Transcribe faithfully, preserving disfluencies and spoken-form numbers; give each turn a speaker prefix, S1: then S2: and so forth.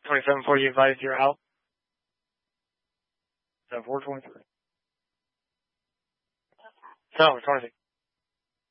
S1: twenty-seven forty advised you're out. So four twenty-three. So, twenty-six.